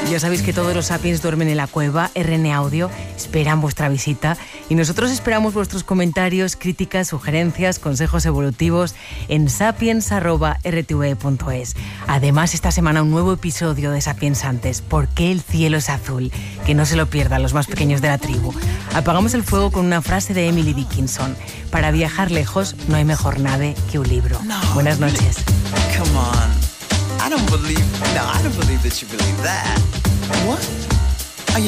Ya sabéis que todos los Sapiens duermen en la cueva. RN Audio esperan vuestra visita y nosotros esperamos vuestros comentarios, críticas, sugerencias, consejos evolutivos en sapiens@rtve.es. Además, esta semana un nuevo episodio de Sapiensantes. ¿Por qué el cielo es azul? Que no se lo pierdan los más pequeños de la tribu. Apagamos el fuego con una frase de Emily Dickinson. Para viajar lejos no hay mejor nave que un libro. Buenas noches. Come on. I don't believe that you believe that. What?